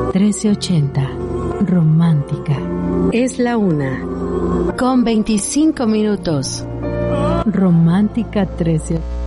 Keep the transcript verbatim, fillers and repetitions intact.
trece ochenta. Romántica. Es la una. Con veinticinco minutos. Romántica trece ochenta.